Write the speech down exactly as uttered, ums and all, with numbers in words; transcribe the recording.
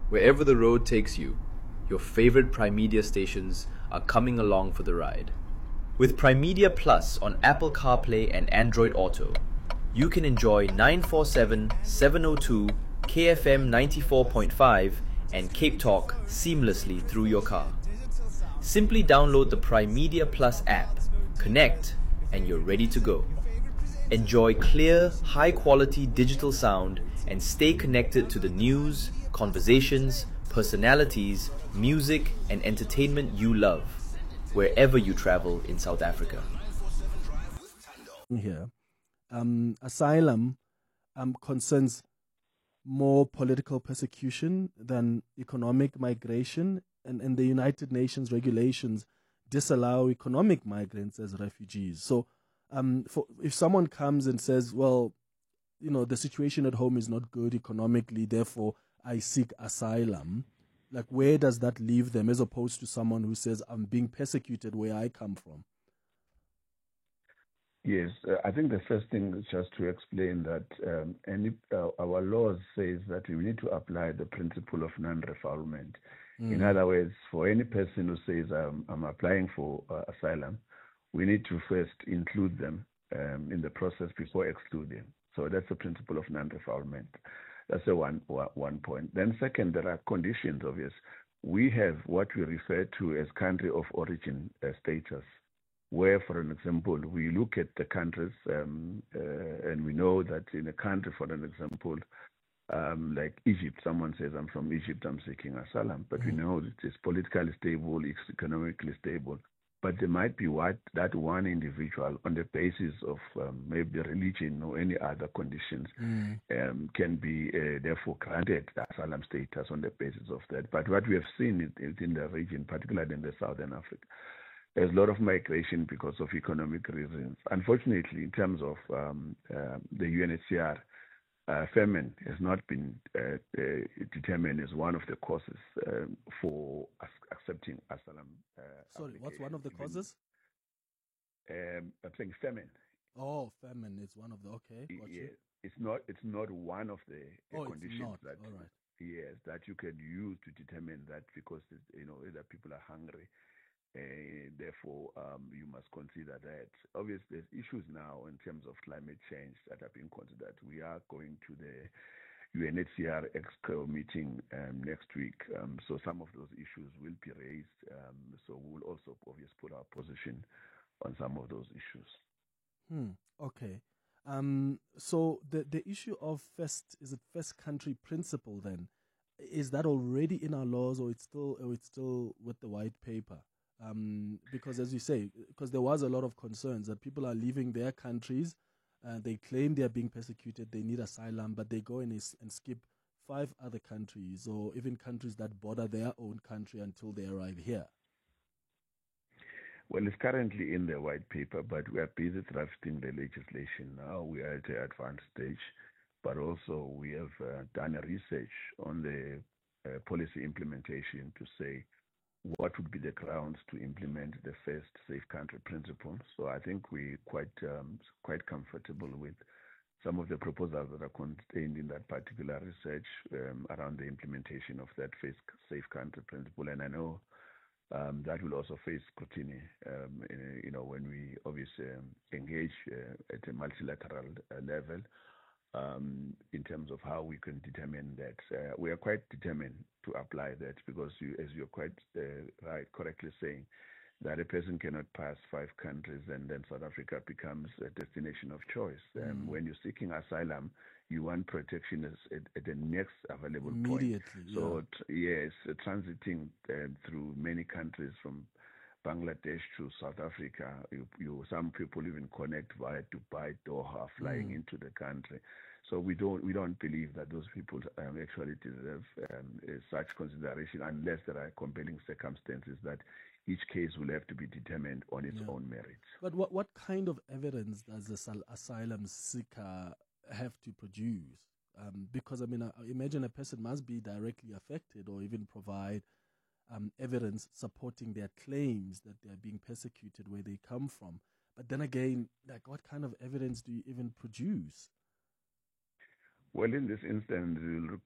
Wherever the road takes you, your favorite Primedia stations are coming along for the ride. With Primedia Plus on Apple CarPlay and Android Auto, you can enjoy nine forty-seven, seven oh two, K F M ninety-four point five, and Cape Talk seamlessly through your car. Simply download the Primedia Plus app, connect, and you're ready to go. Enjoy clear, high-quality digital sound and stay connected to the news, conversations, personalities, music, and entertainment you love, wherever you travel in South Africa. Here, um, asylum um, concerns more political persecution than economic migration, and, and the United Nations regulations disallow economic migrants as refugees. So um, for, if someone comes and says, well, you know, the situation at home is not good economically, therefore I seek asylum, like where does that leave them as opposed to someone who says, I'm being persecuted where I come from? Yes, uh, I think the first thing is just to explain that um, any uh, our laws says that we need to apply the principle of non-refoulement. Mm. In other words, for any person who says um, I'm applying for uh, asylum, we need to first include them um, in the process before excluding. So that's the principle of non-refoulement. That's the one one point. Then second, there are conditions. Obvious, we have what we refer to as country of origin uh, status, where, for an example, we look at the countries um, uh, and we know that in a country, for an example, um, like Egypt, someone says, I'm from Egypt, I'm seeking asylum, but mm-hmm. we know that it's politically stable, it's economically stable. But there might be what that one individual, on the basis of um, maybe religion or any other conditions, mm. um, can be uh, therefore granted asylum status on the basis of that. But what we have seen in the region, particularly in the Southern Africa, there's a lot of migration because of economic reasons. Unfortunately, in terms of um, uh, the U N H C R, uh, famine has not been uh, uh, determined as one of the causes um, for accepting asylum. Uh, Sorry, what's one of the causes? Um, I'm saying famine. Oh, famine is one of the, okay. Got yeah, you. It's not. It's not one of the, the oh, conditions it's not. that All right. yes that you can use to determine that because you know either people are hungry. Uh, therefore, um, you must consider that. Obviously, there's issues now in terms of climate change that are being considered. We are going to the U N H C R Exco meeting um, next week, um, so some of those issues will be raised. Um, so we will also, obviously, put our position on some of those issues. Hmm. Okay. Um, so the the issue of first is it first country principle then? Is that already in our laws, or it's still or it's still with the white paper? Um, because as you say, because there was a lot of concerns that people are leaving their countries, uh, they claim they are being persecuted, they need asylum, but they go in and skip five other countries or even countries that border their own country until they arrive here. Well, it's currently in the white paper, but we are busy drafting the legislation now. We are at the advanced stage, but also we have uh, done a research on the uh, policy implementation to say what would be the grounds to implement the first safe country principle. So I think we're quite um, quite comfortable with some of the proposals that are contained in that particular research um, around the implementation of that first safe country principle. And I know um, that will also face scrutiny, um, in, you know, when we obviously um, engage uh, at a multilateral uh, level. Um, in terms of how we can determine that. Uh, we are quite determined to apply that because, you, as you're quite uh, right, correctly saying, that a person cannot pass five countries and then South Africa becomes a destination of choice. Um, mm. When you're seeking asylum, you want protection at, at the next available Immediately, point. So, yeah. yes, uh, transiting uh, through many countries from Bangladesh to South Africa, you, you, some people even connect via Dubai, Doha, flying mm. into the country. So we don't we don't believe that those people um, actually deserve um, such consideration unless there are compelling circumstances that each case will have to be determined on its yeah. own merits. But what what kind of evidence does the asylum seeker have to produce? Um, because I mean, I imagine a person must be directly affected or even provide Um, evidence supporting their claims that they're being persecuted where they come from. But then again, like, what kind of evidence do you even produce? Well, in this instance, you'll